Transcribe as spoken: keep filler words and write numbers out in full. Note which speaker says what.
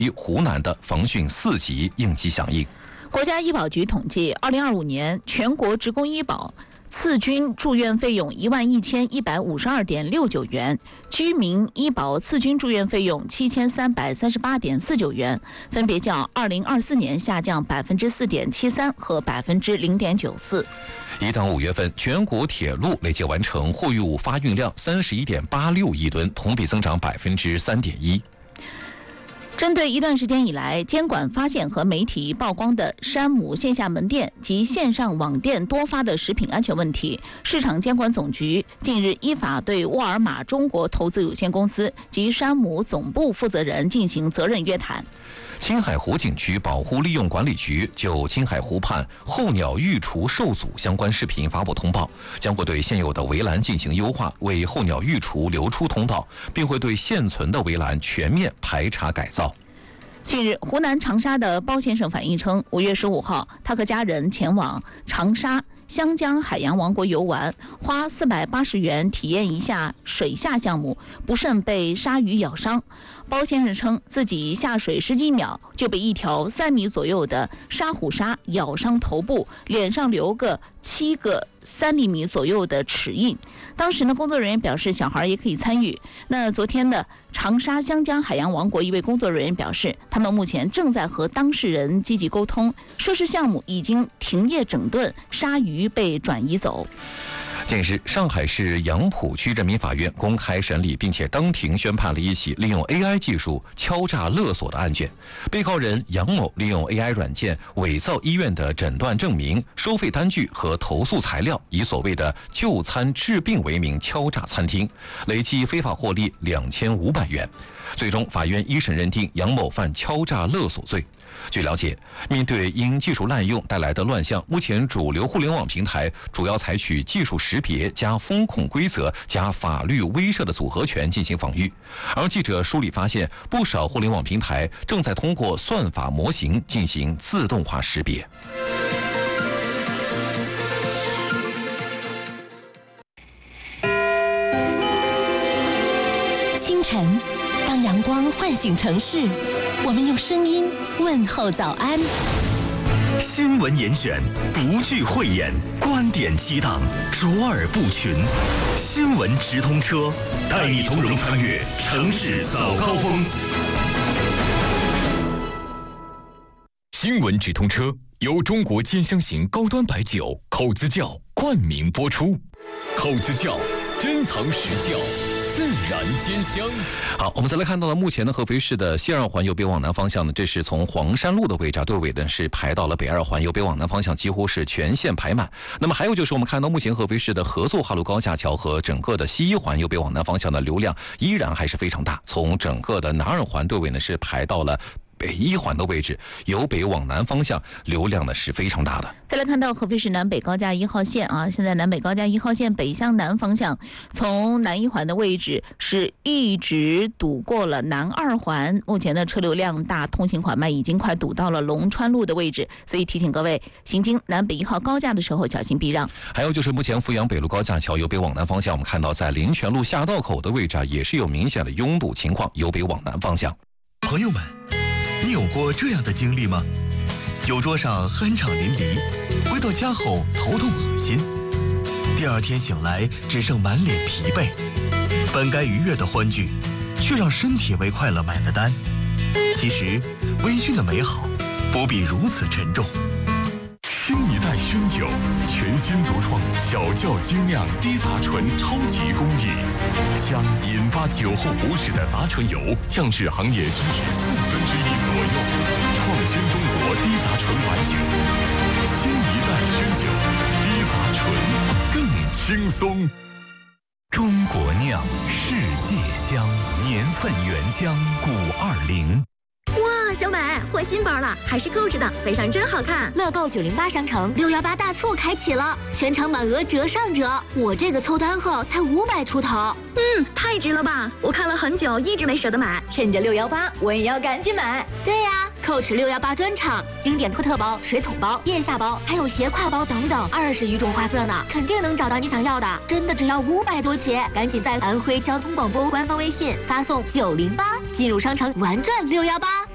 Speaker 1: 湖南的防汛四级应急响应。
Speaker 2: 国家医保局统计，二零二五年全国职工医保次均住院费用一万一千一百五十二点六九元，居民医保次均住院费用七千三百三十八点四九元，分别较二零二四年下降百分之四点七三和百分之零点九四。
Speaker 1: 一到五月份，全国铁路累计完成货运物发运量三十一点八六亿吨，同比增长百分之三点一。
Speaker 2: 针对一段时间以来监管发现和媒体曝光的山姆线下门店及线上网店多发的食品安全问题，市场监管总局近日依法对沃尔玛中国投资有限公司及山姆总部负责人进行责任约谈。
Speaker 1: 青海湖景区保护利用管理局就青海湖畔候鸟育雏受阻相关视频发布通报，将会对现有的围栏进行优化，为候鸟育雏留出通道，并会对现存的围栏全面排查改造。
Speaker 2: 近日，湖南长沙的包先生反映称，五月十五号，他和家人前往长沙湘江海洋王国游玩，花四百八十元体验一下水下项目，不慎被鲨鱼咬伤。包先生称，自己下水十几秒就被一条三米左右的沙虎鲨咬伤头部，脸上留个七个三厘米左右的齿印。当时呢，工作人员表示小孩也可以参与。那昨天的长沙湘江海洋王国一位工作人员表示，他们目前正在和当事人积极沟通，涉事项目已经停业整顿，鲨鱼被转移走。
Speaker 1: 近日，上海市杨浦区人民法院公开审理并且当庭宣判了一起利用 A I 技术敲诈勒索的案件。被告人杨某利用 A I 软件伪造医院的诊断证明、收费单据和投诉材料，以所谓的就餐治病为名敲诈餐厅，累计非法获利两千五百元。最终，法院一审认定杨某犯敲诈勒索罪。据了解，面对因技术滥用带来的乱象，目前主流互联网平台主要采取技术识别加风控规则加法律威慑的组合拳进行防御。而记者梳理发现，不少互联网平台正在通过算法模型进行自动化识别。
Speaker 3: 清晨，当阳光唤醒城市，我们用声音问候早安。
Speaker 4: 新闻严选，独具慧眼，观点激荡，卓尔不群。新闻直通车，带你从容穿越城市早高峰。
Speaker 5: 新闻直通车由中国尖香型高端白酒口子窖冠名播出。口子窖，珍藏实窖，自然兼香。
Speaker 1: 好，我们再来看到了目前的合肥市的西二环由北往南方向呢，这是从黄山路的位置，队尾呢是排到了北二环由北往南方向，几乎是全线排满。那么还有就是我们看到目前合肥市的合作哈路高架桥和整个的西一环由北往南方向的流量依然还是非常大，从整个的南二环队尾呢是排到了北一环的位置，由北往南方向流量呢是非常大的。
Speaker 2: 再来看到合肥市南北高架一号线啊，现在南北高架一号线北向南方向，从南一环的位置是一直堵过了南二环，目前的车流量大，通行缓慢，已经快堵到了龙川路的位置，所以提醒各位行经南北一号高架的时候小心避让。
Speaker 1: 还有就是目前阜阳北路高架桥由北往南方向，我们看到在林泉路下道口的位置啊，也是有明显的拥堵情况，由北往南方向。
Speaker 6: 朋友们，你有过这样的经历吗？酒桌上酣畅淋漓，回到家后头痛恶心，第二天醒来只剩满脸疲惫，本该愉悦的欢聚，却让身体为快乐买了单。其实，微醺的美好不必如此沉重。
Speaker 5: 新一代熏酒，全新独创小窖精酿低杂醇超级工艺，将引发酒后不适的杂醇油降至行业均值四分之一左右，创新中国低杂醇白酒。新一代熏酒，低杂醇更轻松。
Speaker 4: 中国酿，世界香，年份原浆五二零。
Speaker 7: 哇，小美换新包了，还是购置的，背上真好看。
Speaker 8: 乐购九零八商城六幺八大促开启了，全场满额折上折，我这个凑单后才五百出头。
Speaker 7: 嗯，太值了吧！我看了很久，一直没舍得买，趁着六幺八，我也要赶紧买。
Speaker 8: 对呀、啊，蔻驰六幺八专场，经典托特包、水桶包、腋下包，还有斜挎包等等，二十余种花色呢，肯定能找到你想要的。真的只要五百多起，赶紧在安徽交通广播官方微信发送九零八，进入商城玩转六幺八。